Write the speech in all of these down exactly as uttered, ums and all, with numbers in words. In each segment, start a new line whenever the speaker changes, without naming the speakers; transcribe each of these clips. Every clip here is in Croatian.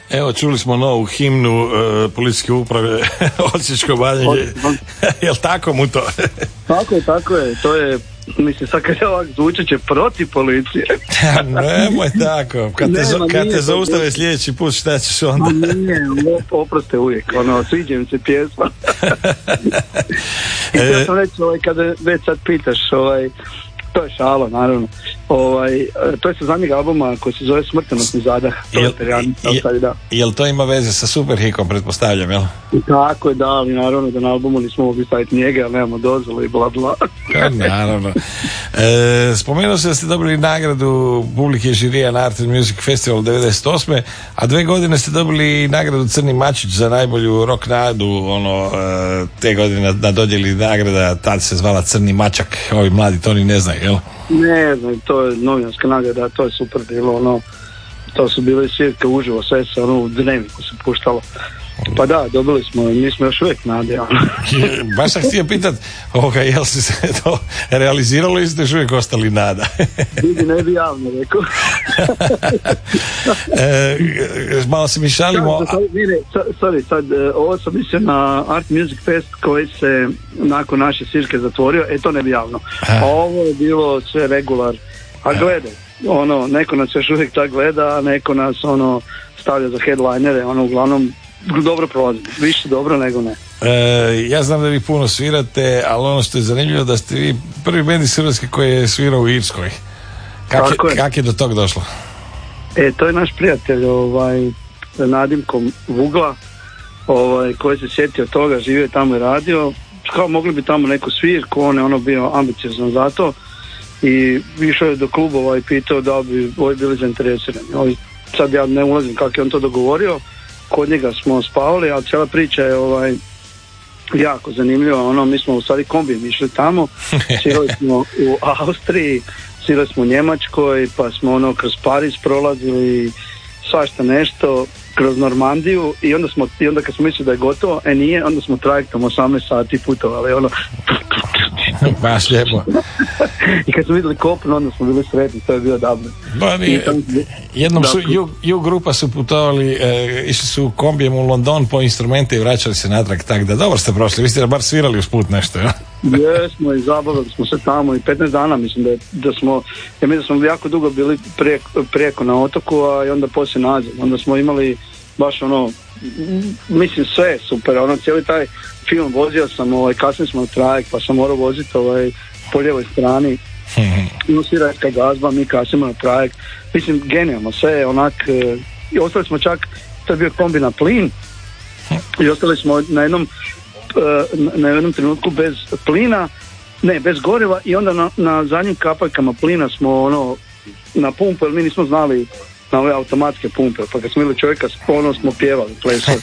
Evo, čuli smo novu himnu uh, policijske uprave Osječko-baranjske. Jel tako mu to?
Tako je, tako je. To je, mislim, sad kad je ovak zvučat će protiv policije.
Nemoj tako. Kad te, Nema, kad te zaustave to... sljedeći put, šta ćeš onda?
Ma nije, oproste uvijek. Ono, sviđa mi se pjesma. I to sam reći, ovaj, kada već sad pitaš, ovaj, to je šala, naravno. Ovaj, to je sa zadnjeg albuma koji se zove Smrtonosni zadah.
Jel, jel, da. jel to ima veze sa Superhikom, pretpostavljam, jel?
Tako je, da, ali naravno da na albumu nismo mogli staviti njega, ali nemamo dozvolu i bla bla.
Ja, naravno. E, spomenuo se da ste dobili nagradu publike žirija na Art and Music Festival devedeset osme, a dve godine ste dobili nagradu Crni mačić za najbolju rock nadu, ono, e, te godine na, na dodjeli nagrada, tad se zvala Crni mačak, ovi mladi to ni ne znaju, jel?
Ne znam, to je novinarska nagrada, to je super bilo, ono, to su bile svirke uživo, sve se ono u dnevniku se puštalo. Pa da, dobili smo, mi smo još uvijek nade.
Baš sam htio pitat, ovoga, jel se se to realiziralo ili ste još uvijek ostali nada?
Vidi, ne bi javno rekao.
e, malo se mi šalimo.
Sad, sorry, sad, ovo sam mislio na Art Music Fest koji se nakon naše svirke zatvorio, e to ne bi javno. A ovo je bilo sve regular. A gledaj, ono, neko nas još uvijek tak gleda, a neko nas ono stavlja za headlinere, ono uglavnom dobro prolazi, više dobro nego ne.
E, ja znam da vi puno svirate, ali ono što je zanimljivo da ste vi prvi bend iz Hrvatske koji je svirao u Irskoj. Kak je, je. Kak je do tog došlo?
E, to je naš prijatelj, ovaj, nadimkom Vugla, ovaj, koji se sjetio toga, živio tamo i radio. Kao mogli bi tamo neku svirku, on je ono bio ambiciozan za to i išao je do klubova i pitao da bi ovi bili zainteresirani. Ovi, sad ja ne ulazim kako je on to dogovorio, kod njega smo spavali, ali cijela priča je ovaj, jako zanimljiva. Ono, mi smo u stvari kombijem išli tamo, svirali smo u Austriji, svirali smo u Njemačkoj, pa smo ono kroz Pariz prolazili, svašta nešto, kroz Normandiju i onda smo, i onda kad smo mislili da je gotovo, e nije, onda smo trajektom osamnaest sati putovali, ono.
Baš lijepo.
I kad smo vidjeli kopno, onda smo bili sretni, to je bio dobro.
Ba, nije, jednom su, ju, ju grupa su putovali, e, išli su kombijem u London po instrumente i vraćali se natrag, tako da dobro ste prošli, vi ste bar svirali usput nešto, ja?
Jesmo i zabavili smo se tamo i petnaest dana mislim da, je, da smo, ja mislim da smo jako dugo bili prijeko, prijeko na otoku, a i onda poslije nazad, onda smo imali baš ono, mislim sve super, ono cijeli taj film vozio sam, ovaj, kasnije smo na trajek, pa sam morao voziti ovaj, po lijevoj strani, ima svirajska gazba, mi kasnimo na trajek, mislim genijalno, sve onak, e, i ostali smo čak, to je bio kombi na plin, i ostali smo na jednom, e, na jednom trenutku bez plina, ne, bez goriva, i onda na, na zadnjim kapaljkama plina smo ono, na pumpu, jer mi nismo znali na ove automatske pumpe, pa kad smo bili čovjeka ono smo pjevali, plesali.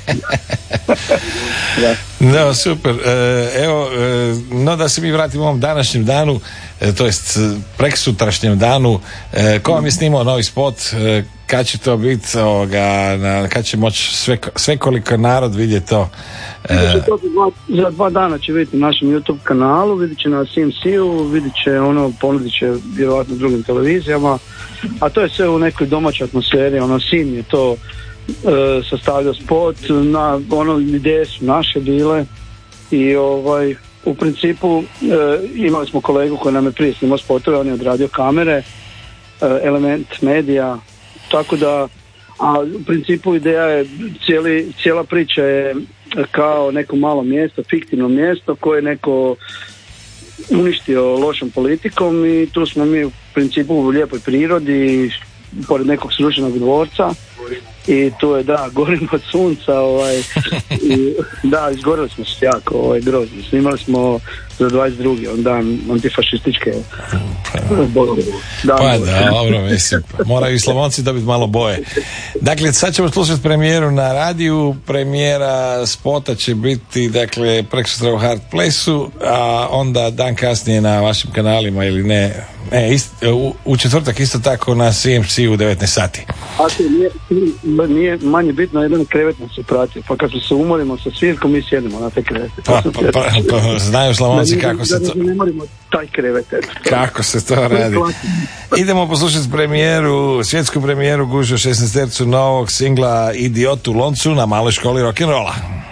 Da.
No, super. E, evo, e, no da se mi vratimo ovom današnjem danu, e, to jest preksutrašnjem danu, e, ko vam je snimao novi spot, e, kad će to biti, ovoga, na, kad će moći sve, svekoliko narod vidjeti to? E,
to za, dva, za dva dana će vidjeti na našem YouTube kanalu, vidjet će na C M C-u, vidjet će ono, ponudit će vjerovatno drugim televizijama, a to je sve u nekoj domaćoj atmosferi, ono, Sim je to e, sastavljao spot, na, ono, ideje su naše bile i ovaj, u principu e, imali smo kolegu koji nam je prije snimao spotove, on je odradio kamere, e, Element Media, tako da, a u principu ideja je, cijeli, cijela priča je kao neko malo mjesto, fiktivno mjesto koje neko uništio lošom politikom i tu smo mi u principu u lijepoj prirodi, pored nekog srušenog dvorca i tu je, da, gorim od sunca, ovaj, i, da, izgorili smo se jako, ovaj, grozno. Snimali smo za dvadeset drugi on dan antifašističke boje. Da,
pa da, dobro, mislim, moraju i Slavonci dobiti malo boje. Dakle, sad ćemo slušati premijeru na radiju, premijera spota će biti, dakle, preksutra u Hard Place-u, a onda dan kasnije na vašim kanalima ili ne, Ne, ist, u, u četvrtak isto tako na C M C u devetnaest sati.
A to nije, nije manje bitno, jedan krevet nas je pratio, pa kad se umorimo sa svirkom, mi sjedimo na te krevete.
Pa, pa, pa, pa znaju Slavonci kako se to...
Ne moramo taj krevet.
Kako se to radi. Idemo poslušati premijeru, svjetsku premijeru Gužo šesnaestercu novog singla Idiot u loncu na Maloj školi rock'n'rolla.